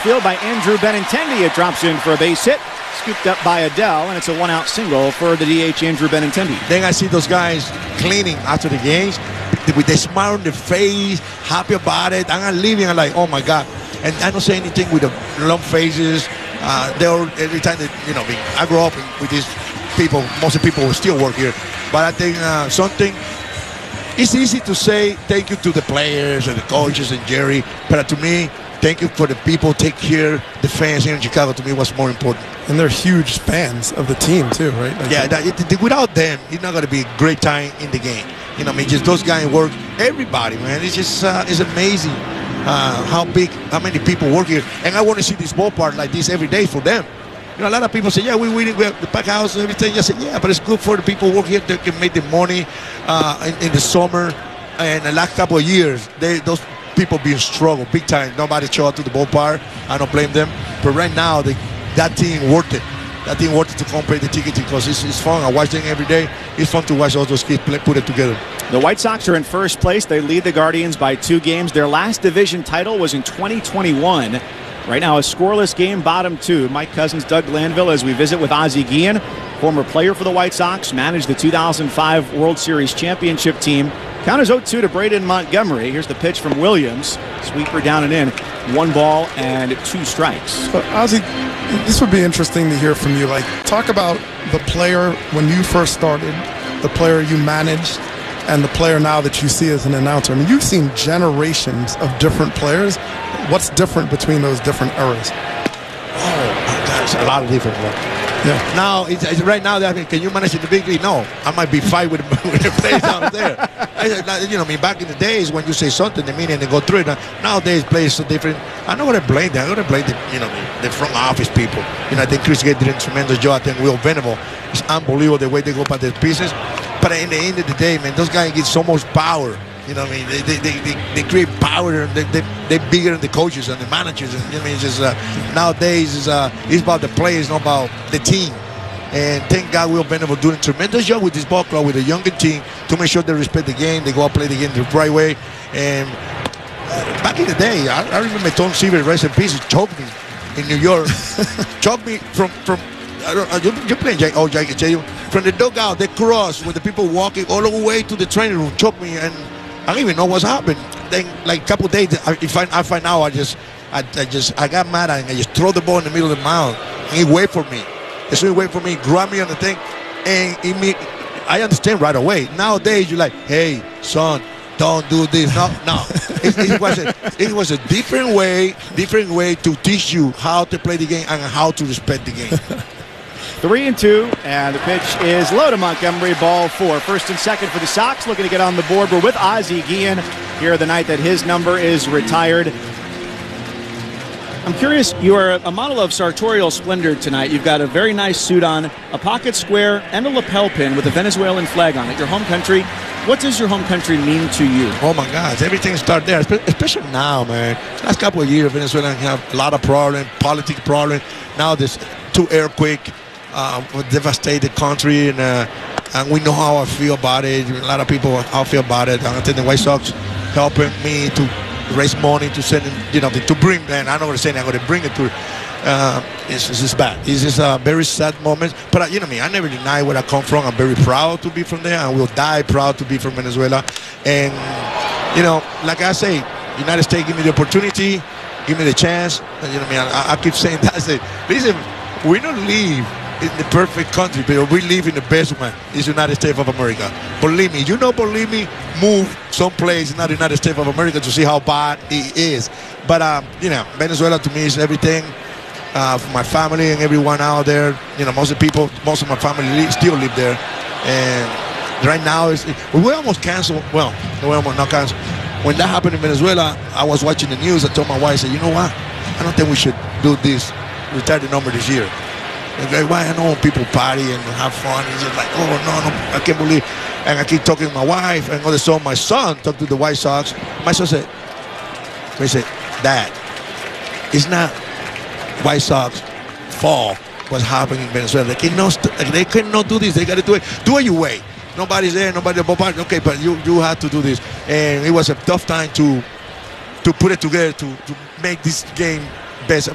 field by Andrew Benintendi. It drops in for a base hit. Scooped up by Adele, and it's a one-out single for the DH, Andrew Benintendi. Then I see those guys cleaning after the games with the smile on their face, happy about it. And I'm leaving, I'm like, oh my God. And I don't say anything with the long faces. Every time that, I grew up with these people, most of the people who still work here. But I think it's easy to say thank you to the players and the coaches and Jerry. But to me, thank you for the people take care, the fans here in Chicago. To me, was more important. And they're huge fans of the team too, right? Without them, it's not going to be a great time in the game. Just those guys work. Everybody, man, it's just it's amazing how many people work here. And I want to see this ballpark like this every day for them. A lot of people say, yeah, we have the pack house and everything. I say, yeah, but it's good for the people who work here. They can make the money in the summer. And the last couple of years, those people being struggle big time. Nobody show up to the ballpark. I don't blame them. But right now, that team worth it. That team worth it to come pay the ticket because it's fun. I watch them every day. It's fun to watch all those kids put it together. The White Sox are in first place. They lead the Guardians by 2 games. Their last division title was in 2021. Right now, a scoreless game, bottom 2. Mike Cousins, Doug Glanville, as we visit with Ozzie Guillen, former player for the White Sox, managed the 2005 World Series championship team. Count is 0-2 to Braden Montgomery. Here's the pitch from Williams. Sweeper down and in. 1 ball and 2 strikes. But Ozzie, this would be interesting to hear from you. Talk about the player when you first started, the player you managed, and the player now that you see as an announcer. I mean, you've seen generations of different players. What's different between those different eras? Oh, my gosh, a lot of different ones. Yeah. Now, it's right now, can you manage in the big league? No. I might be fight with the players out there. Back in the days when you say something, they mean it and they go through it. Nowadays, players are different. I'm not going to blame them. I'm going to blame the front office people. I think Chris Gate did a tremendous job. I think Will Venable, it's unbelievable the way they go about their business. But at the end of the day, man, those guys get so much power. They create power. They're bigger than the coaches and the managers. It's just nowadays it's about the players, not about the team. And thank God Will Venable doing a tremendous job with this ball club, with a younger team, to make sure they respect the game. They go out play the game the right way. And back in the day, I remember Tom Seaver, rest in peace, choked me in New York. Choked me from you playing from the dugout. They cross with the people walking all the way to the training room. Choked me, and I don't even know what's happened. Then, like a couple of days, I find out, I got mad and I just throw the ball in the middle of the mound. And he wait for me. As soon as he wait for me, grab me on the thing, and I understand right away. Nowadays, you're like, hey, son, don't do this. No. It was a different way to teach you how to play the game and how to respect the game. 3-2, and the pitch is low to Montgomery, ball 4. First and second for the Sox, looking to get on the board. We're with Ozzie Guillen here the night that his number is retired. I'm curious, you are a model of sartorial splendor tonight. You've got a very nice suit on, a pocket square, and a lapel pin with a Venezuelan flag on it. Your home country. What does your home country mean to you? Oh, my gosh. Everything starts there, especially now, man. Last couple of years, Venezuela have a lot of problems, political problems. Now there's 2 earthquakes. Devastated country, and we know how I feel about it. A lot of people how I feel about it. I think the White Sox helping me to raise money to send to bring. And I'm not going to say I'm going to bring it to. It's just bad. It's just a very sad moment. But I never deny where I come from. I'm very proud to be from there, and will die proud to be from Venezuela. And like I say, United States give me the opportunity, give me the chance. I keep saying that. I say, listen, we don't live in the perfect country, but we live in the best one. It's the United States of America. Believe me, move someplace in the United States of America to see how bad it is. But Venezuela to me is everything. For my family and everyone out there, most of my family still live there. And right now we almost canceled. Well, we almost not canceled. When that happened in Venezuela, I was watching the news. I told my wife, I said, you know what? I don't think we should do this, retire the number this year. Why I know people party and have fun. It's just like, oh, no, I can't believe. And I keep talking to my wife. And all of a sudden, my son talked to the White Sox. My son said, Dad, it's not White Sox fall what's happening in Venezuela. They cannot do this. They got to do it. Do it your way. Nobody's there. Nobody. Okay, but you have to do this. And it was a tough time to put it together to make this game best.